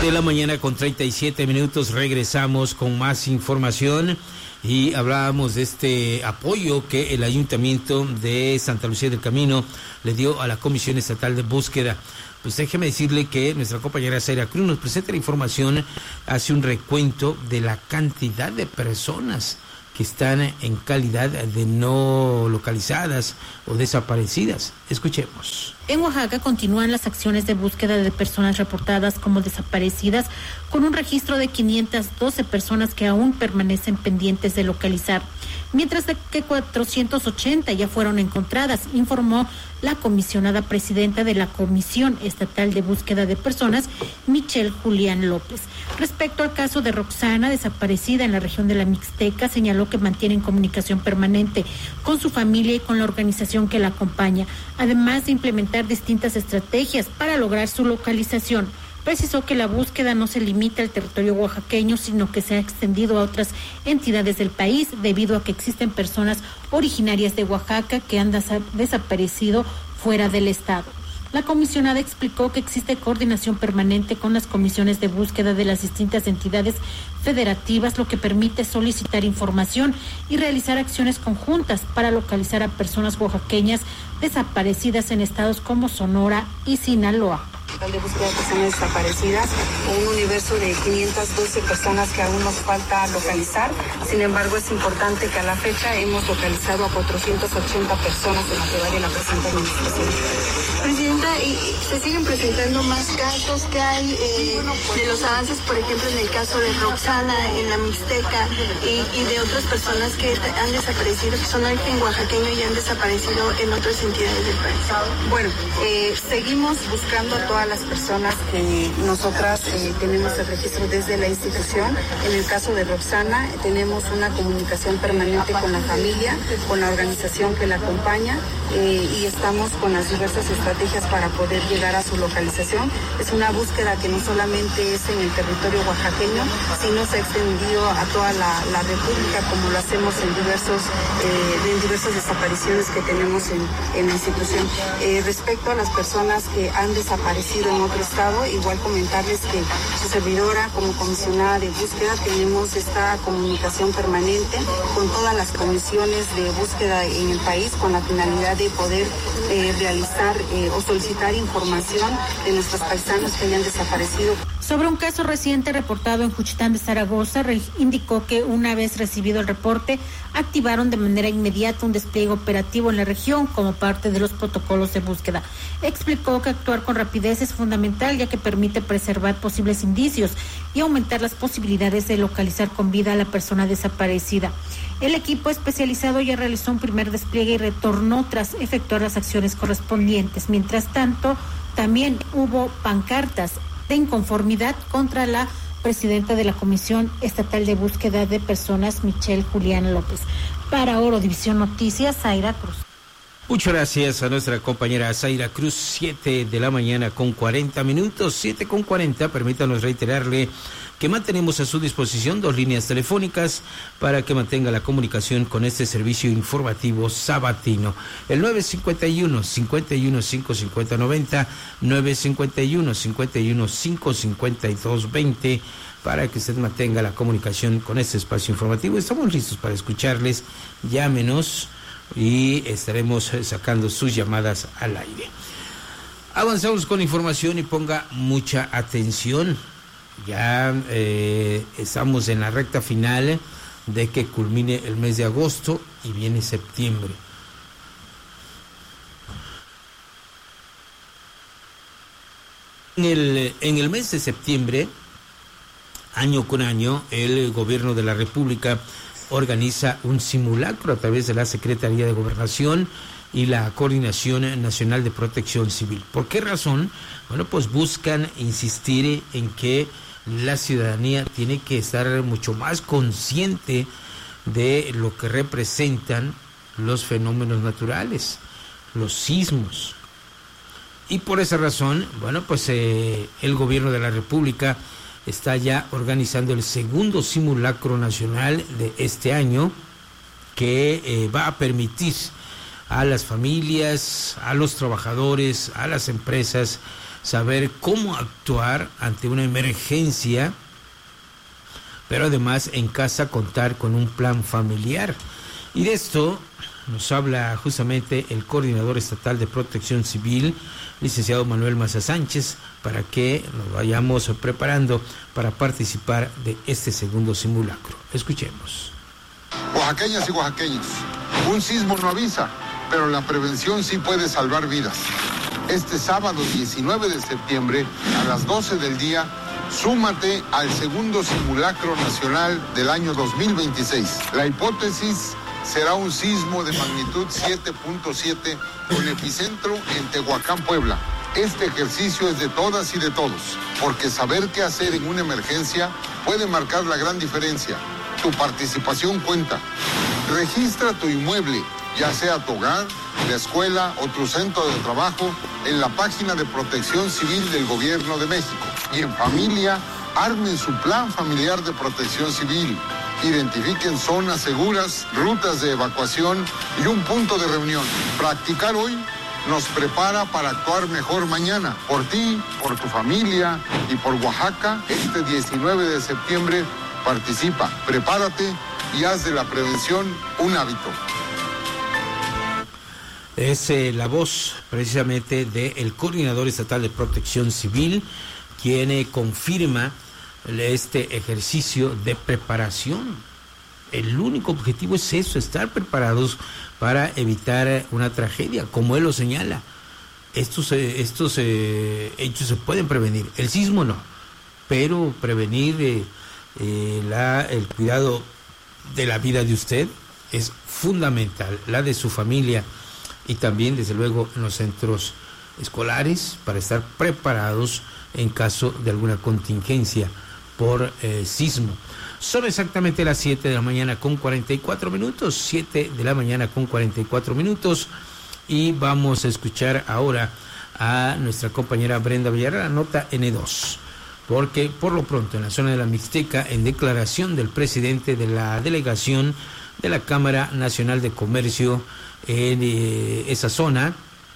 De la mañana con 37 minutos regresamos con más información y hablábamos de este apoyo que el Ayuntamiento de Santa Lucía del Camino le dio a la Comisión Estatal de Búsqueda. Pues déjeme decirle que nuestra compañera Zaira Cruz nos presenta la información, hace un recuento de la cantidad de personas que están en calidad de no localizadas o desaparecidas. Escuchemos. En Oaxaca continúan las acciones de búsqueda de personas reportadas como desaparecidas, con un registro de 512 personas que aún permanecen pendientes de localizar, mientras que 480 ya fueron encontradas, informó la comisionada presidenta de la Comisión Estatal de Búsqueda de Personas, Michelle Julián López. Respecto al caso de Roxana, desaparecida en la región de la Mixteca, señaló que mantienen comunicación permanente con su familia y con la organización que la acompaña, además de implementar distintas estrategias para lograr su localización. Precisó que la búsqueda no se limita al territorio oaxaqueño, sino que se ha extendido a otras entidades del país, debido a que existen personas originarias de Oaxaca que han desaparecido fuera del estado. La comisionada explicó que existe coordinación permanente con las comisiones de búsqueda de las distintas entidades federativas, lo que permite solicitar información y realizar acciones conjuntas para localizar a personas oaxaqueñas desaparecidas en estados como Sonora y Sinaloa. De búsqueda de personas desaparecidas, un universo de 512 personas que aún nos falta localizar. Sin embargo, es importante que a la fecha hemos localizado a 480 personas en la que va de la presente administración. Presidenta, ¿y se siguen presentando más casos que hay de los avances, por ejemplo, en el caso de Roxana en la Mixteca y de otras personas que han desaparecido, que son origen oaxaqueño y han desaparecido en otras entidades del país? Bueno, seguimos buscando a todas las personas que nosotras tenemos el registro desde la institución. En el caso de Roxana, tenemos una comunicación permanente con la familia, con la organización que la acompaña y estamos con las diversas estrategias para poder llegar a su localización. Es una búsqueda que no solamente es en el territorio oaxaqueño, sino se ha extendido a toda la República, como lo hacemos en diversas desapariciones que tenemos en la institución. Respecto a las personas que han desaparecido en otro estado, igual comentarles que su servidora como comisionada de búsqueda tenemos esta comunicación permanente con todas las comisiones de búsqueda en el país con la finalidad de poder realizar o solicitar información de nuestros paisanos que hayan desaparecido. Sobre un caso reciente reportado en Juchitán de Zaragoza, indicó que una vez recibido el reporte, activaron de manera inmediata un despliegue operativo en la región como parte de los protocolos de búsqueda. Explicó que actuar con rapidez es fundamental, ya que permite preservar posibles indicios y aumentar las posibilidades de localizar con vida a la persona desaparecida. El equipo especializado ya realizó un primer despliegue y retornó tras efectuar las acciones correspondientes. Mientras tanto, también hubo pancartas de inconformidad contra la presidenta de la Comisión Estatal de Búsqueda de Personas, Michelle Julián López. Para Oro División Noticias, Zaira Cruz. Muchas gracias a nuestra compañera Zaira Cruz. 7 de la mañana con 40 minutos, 7:40. Permítanos reiterarle que mantenemos a su disposición 2 líneas telefónicas para que mantenga la comunicación con este servicio informativo sabatino. El 951-51-550-90, 951-51-552-20, para que usted mantenga la comunicación con este espacio informativo. Estamos listos para escucharles. Llámenos y estaremos sacando sus llamadas al aire. Avanzamos con información y ponga mucha atención. Ya estamos en la recta final de que culmine el mes de agosto y viene septiembre. En el mes de septiembre, año con año, el gobierno de la República organiza un simulacro a través de la Secretaría de Gobernación y la Coordinación Nacional de Protección Civil. ¿Por qué razón? Bueno, pues buscan insistir en que la ciudadanía tiene que estar mucho más consciente de lo que representan los fenómenos naturales, los sismos. Y por esa razón, bueno, pues el gobierno de la República está ya organizando el segundo simulacro nacional de este año, que va a permitir a las familias, a los trabajadores, a las empresas saber cómo actuar ante una emergencia, pero además en casa contar con un plan familiar. Y de esto nos habla justamente el coordinador estatal de Protección Civil, licenciado Manuel Maza Sánchez, para que nos vayamos preparando para participar de este segundo simulacro. Escuchemos. Oaxaqueñas y oaxaqueños, un sismo no avisa, pero la prevención sí puede salvar vidas. Este sábado 19 de septiembre a las 12 del día, súmate al segundo simulacro nacional del año 2026. La hipótesis será un sismo de magnitud 7.7 con epicentro en Tehuacán, Puebla. Este ejercicio es de todas y de todos, porque saber qué hacer en una emergencia puede marcar la gran diferencia. Tu participación cuenta. Registra tu inmueble, ya sea tu hogar, la escuela o tu centro de trabajo, en la página de Protección Civil del Gobierno de México. Y en familia, armen su plan familiar de protección civil. Identifiquen zonas seguras, rutas de evacuación y un punto de reunión. Practicar hoy nos prepara para actuar mejor mañana. Por ti, por tu familia y por Oaxaca, este 19 de septiembre participa, prepárate y haz de la prevención un hábito. Es la voz precisamente del coordinador estatal de Protección Civil, quien confirma este ejercicio de preparación. El único objetivo es eso, estar preparados para evitar una tragedia, como él lo señala. Estos hechos se pueden prevenir, el sismo no, pero prevenir el cuidado de la vida de usted es fundamental, la de su familia, y también desde luego en los centros escolares para estar preparados en caso de alguna contingencia por sismo. Son exactamente las 7 de la mañana con 44 minutos, 7 de la mañana con 44 minutos, y vamos a escuchar ahora a nuestra compañera Brenda Villarreal, nota N2, porque por lo pronto en la zona de la Mixteca, en declaración del presidente de la delegación de la Cámara Nacional de Comercio en esa zona,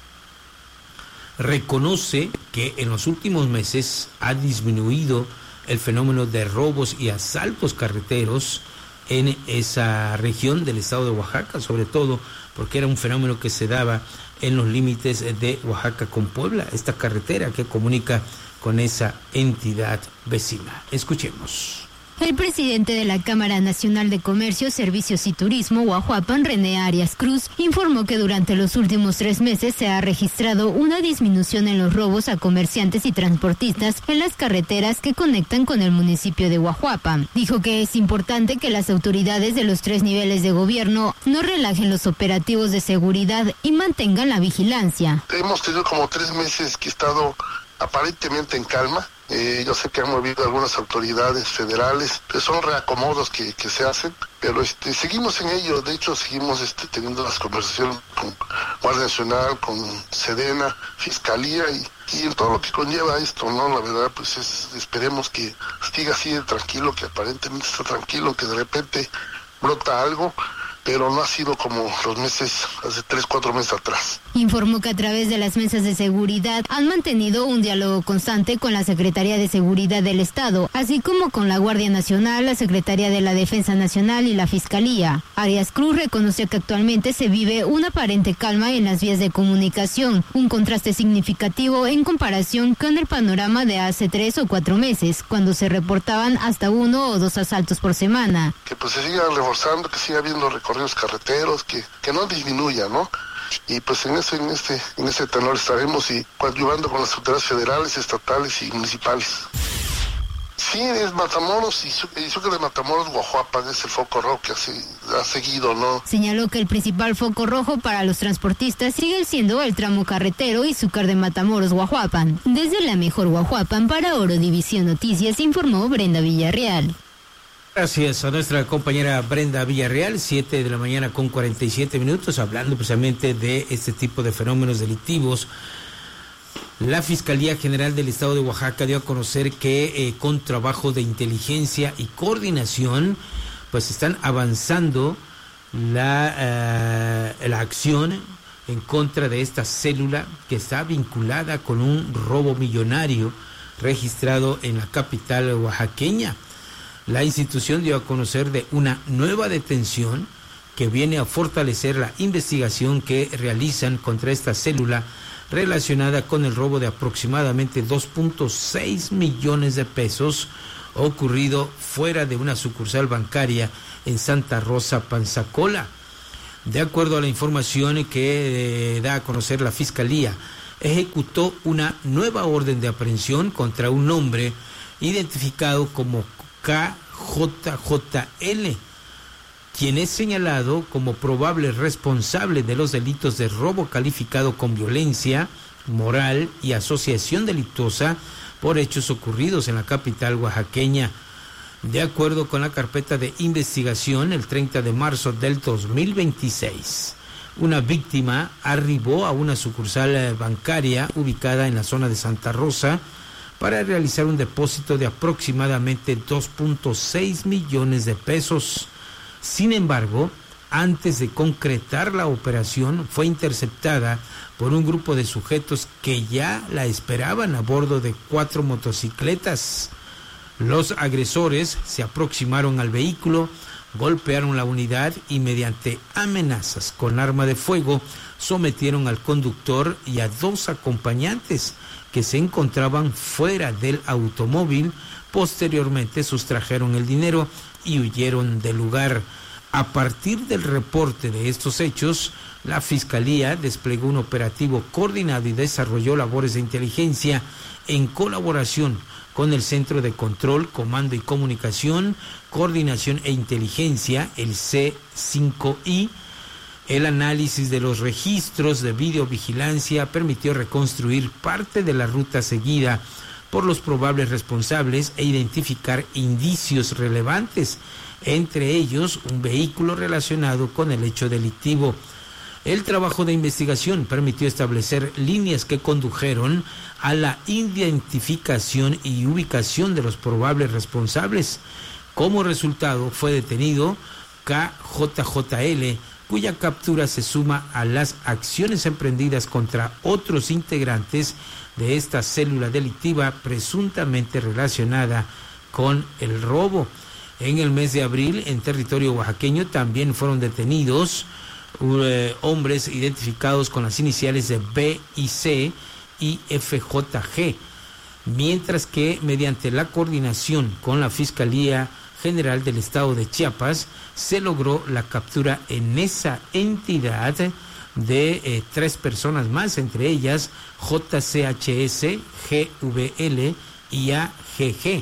reconoce que en los últimos meses ha disminuido el fenómeno de robos y asaltos carreteros en esa región del estado de Oaxaca, sobre todo porque era un fenómeno que se daba en los límites de Oaxaca con Puebla, esta carretera que comunica con esa entidad vecina. Escuchemos. El presidente de la Cámara Nacional de Comercio, Servicios y Turismo, Uahuapan, René Arias Cruz, informó que durante los últimos 3 meses se ha registrado una disminución en los robos a comerciantes y transportistas en las carreteras que conectan con el municipio de Uahuapan. Dijo que es importante que las autoridades de los 3 niveles de gobierno no relajen los operativos de seguridad y mantengan la vigilancia. Hemos tenido como 3 meses que he estado aparentemente en calma. Yo sé que han movido algunas autoridades federales, que son reacomodos que se hacen, pero seguimos en ello. De hecho, seguimos teniendo las conversaciones con Guardia Nacional, con Sedena, Fiscalía y en todo lo que conlleva esto, ¿no? La verdad, pues esperemos que siga así de tranquilo, que aparentemente está tranquilo, que de repente brota algo, pero no ha sido como los meses, hace 3-4 meses atrás. Informó que a través de las mesas de seguridad han mantenido un diálogo constante con la Secretaría de Seguridad del Estado, así como con la Guardia Nacional, la Secretaría de la Defensa Nacional y la Fiscalía. Arias Cruz reconoció que actualmente se vive una aparente calma en las vías de comunicación, un contraste significativo en comparación con el panorama de hace 3 o 4 meses, cuando se reportaban hasta 1 o 2 asaltos por semana. Que pues se siga reforzando, que siga habiendo recorridos carreteros, que no disminuya, ¿no? Y pues en ese tenor estaremos y coadyuvando con las autoridades federales, estatales y municipales. Sí, es Matamoros y Izúcar de Matamoros, Uahuapan, es el foco rojo que ha seguido, ¿no? Señaló que el principal foco rojo para los transportistas sigue siendo el tramo carretero Izúcar de Matamoros, Uahuapan. Desde la mejor Uahuapan para Oro División Noticias, informó Brenda Villarreal. Gracias a nuestra compañera Brenda Villarreal, 7 de la mañana con 47 minutos, hablando precisamente de este tipo de fenómenos delictivos. La Fiscalía General del Estado de Oaxaca dio a conocer que con trabajo de inteligencia y coordinación, pues están avanzando la acción en contra de esta célula que está vinculada con un robo millonario registrado en la capital oaxaqueña. La institución dio a conocer de una nueva detención que viene a fortalecer la investigación que realizan contra esta célula relacionada con el robo de aproximadamente 2.6 millones de pesos ocurrido fuera de una sucursal bancaria en Santa Rosa, Panzacola. De acuerdo a la información que da a conocer la Fiscalía, ejecutó una nueva orden de aprehensión contra un hombre identificado como KJJL, quien es señalado como probable responsable de los delitos de robo calificado con violencia moral y asociación delictuosa por hechos ocurridos en la capital oaxaqueña. De acuerdo con la carpeta de investigación, el 30 de marzo del 2026, una víctima arribó a una sucursal bancaria ubicada en la zona de Santa Rosa para realizar un depósito de aproximadamente 2.6 millones de pesos. Sin embargo, antes de concretar la operación, fue interceptada por un grupo de sujetos que ya la esperaban a bordo de 4 motocicletas. Los agresores se aproximaron al vehículo, golpearon la unidad y mediante amenazas con arma de fuego sometieron al conductor y a 2 acompañantes que se encontraban fuera del automóvil. Posteriormente sustrajeron el dinero y huyeron del lugar. A partir del reporte de estos hechos, la Fiscalía desplegó un operativo coordinado y desarrolló labores de inteligencia en colaboración con el Centro de Control, Comando y Comunicación, Coordinación e Inteligencia, el C5I. El análisis de los registros de videovigilancia permitió reconstruir parte de la ruta seguida por los probables responsables e identificar indicios relevantes, entre ellos un vehículo relacionado con el hecho delictivo. El trabajo de investigación permitió establecer líneas que condujeron a la identificación y ubicación de los probables responsables. Como resultado, fue detenido KJJL, cuya captura se suma a las acciones emprendidas contra otros integrantes de esta célula delictiva presuntamente relacionada con el robo. En el mes de abril, en territorio oaxaqueño, también fueron detenidos hombres identificados con las iniciales de B y C y FJG, mientras que mediante la coordinación con la Fiscalía General del Estado de Chiapas se logró la captura en esa entidad de 3 personas más, entre ellas JCHS, GVL y AGG.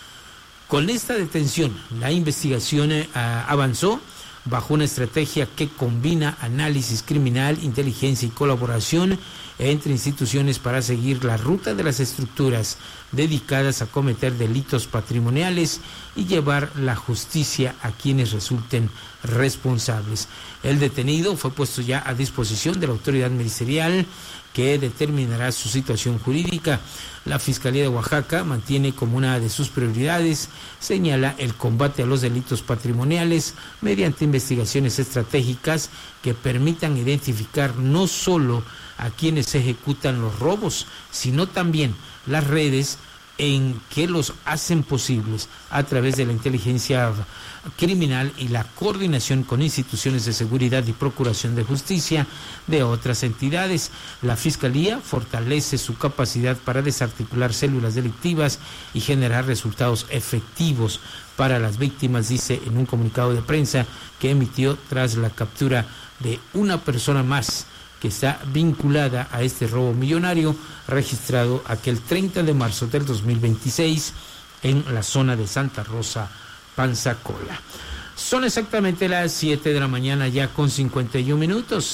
Con esta detención, la investigación avanzó bajo una estrategia que combina análisis criminal, inteligencia y colaboración entre instituciones para seguir la ruta de las estructuras dedicadas a cometer delitos patrimoniales y llevar la justicia a quienes resulten responsables. El detenido fue puesto ya a disposición de la autoridad ministerial, que determinará su situación jurídica. La Fiscalía de Oaxaca mantiene como una de sus prioridades, señala, el combate a los delitos patrimoniales mediante investigaciones estratégicas que permitan identificar no solo a quienes ejecutan los robos, sino también las redes en que los hacen posibles a través de la inteligencia criminal y la coordinación con instituciones de seguridad y procuración de justicia de otras entidades. La Fiscalía fortalece su capacidad para desarticular células delictivas y generar resultados efectivos para las víctimas, dice en un comunicado de prensa que emitió tras la captura de una persona más que está vinculada a este robo millonario registrado aquel 30 de marzo del 2026 en la zona de Santa Rosa, Panzacola. Son exactamente las 7 de la mañana ya con 51 minutos,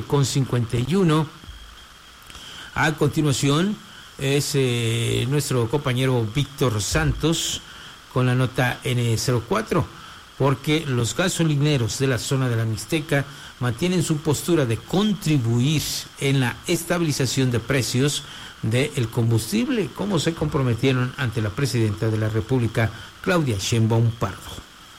7:51. A continuación es nuestro compañero Víctor Santos con la nota N04, porque los gasolineros de la zona de la Mixteca mantienen su postura de contribuir en la estabilización de precios del combustible, como se comprometieron ante la presidenta de la República, Claudia Sheinbaum Pardo.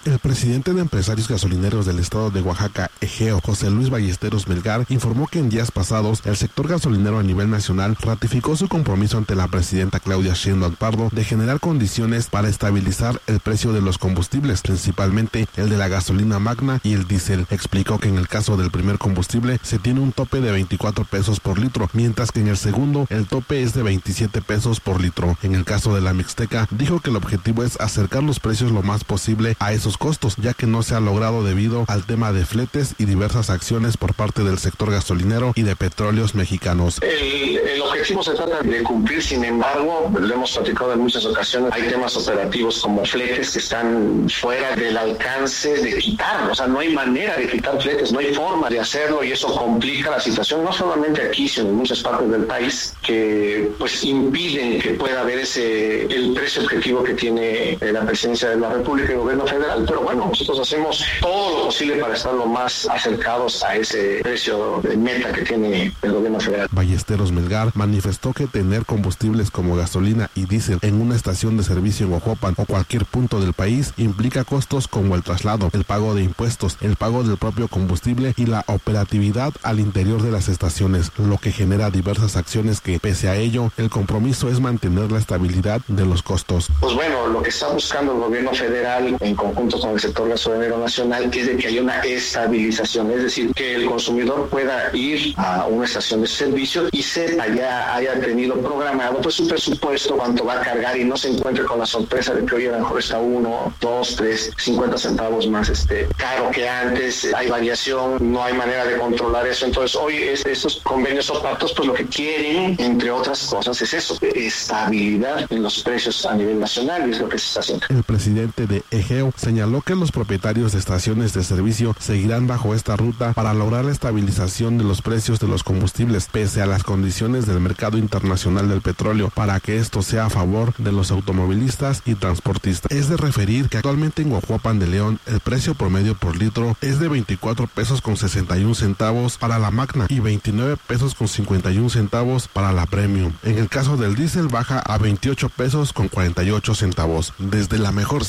El presidente de Empresarios Gasolineros del Estado de Oaxaca, Egeo, José Luis Ballesteros Melgar, informó que en días pasados el sector gasolinero a nivel nacional ratificó su compromiso ante la presidenta Claudia Sheinbaum Pardo de generar condiciones para estabilizar el precio de los combustibles, principalmente el de la gasolina magna y el diésel. Explicó que en el caso del primer combustible se tiene un tope de 24 pesos por litro, mientras que en el segundo el tope es de 27 pesos por litro. En el caso de la Mixteca, dijo que el objetivo es acercar los precios lo más posible a esos costos, ya que no se ha logrado debido al tema de fletes y diversas acciones por parte del sector gasolinero y de petróleos mexicanos. El objetivo se trata de cumplir, sin embargo, lo hemos platicado en muchas ocasiones, hay temas operativos como fletes que están fuera del alcance de quitar, o sea, no hay manera de quitar fletes, no hay forma de hacerlo y eso complica la situación, no solamente aquí, sino en muchas partes del país, que pues impiden que pueda haber el precio objetivo que tiene la presidencia de la República y el gobierno federal. Pero bueno, nosotros hacemos todo lo posible para estar lo más acercados a ese precio de meta que tiene el gobierno federal. Ballesteros Melgar manifestó que tener combustibles como gasolina y diésel en una estación de servicio en Oaxaca o cualquier punto del país implica costos como el traslado, el pago de impuestos, el pago del propio combustible y la operatividad al interior de las estaciones, lo que genera diversas acciones que, pese a ello, el compromiso es mantener la estabilidad de los costos. Pues bueno, lo que está buscando el gobierno federal en conjunto con el sector gasolinero nacional es de que haya una estabilización, es decir, que el consumidor pueda ir a una estación de servicio y sepa, ya haya tenido programado pues su presupuesto, cuánto va a cargar y no se encuentre con la sorpresa de que hoy a lo mejor está 1, 2, 3, 50 centavos más caro que antes, hay variación, no hay manera de controlar eso. Entonces hoy estos convenios o pactos pues lo que quieren, entre otras cosas, es eso, estabilidad en los precios a nivel nacional, y es lo que se está haciendo. El presidente de Egeo señaló que los propietarios de estaciones de servicio seguirán bajo esta ruta para lograr la estabilización de los precios de los combustibles pese a las condiciones del mercado internacional del petróleo, para que esto sea a favor de los automovilistas y transportistas. Es de referir que actualmente en Huajuapan de León el precio promedio por litro es de 24 pesos con 61 centavos para la magna y 29 pesos con 51 centavos para la premium. En el caso del diésel baja a 28 pesos con 48 centavos. Desde la mejor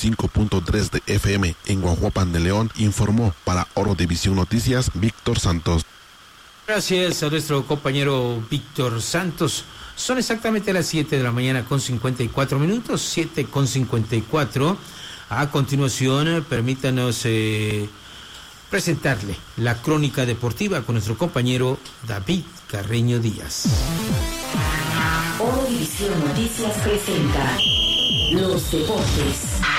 105.3 de FM en Huajuapan de León, informó para Oro División Noticias Víctor Santos. Gracias a nuestro compañero Víctor Santos. Son exactamente las 7 de la mañana con 54 minutos, 7 con 54. A continuación, permítanos presentarle la crónica deportiva con nuestro compañero David Carreño Díaz. Oro División Noticias presenta los deportes.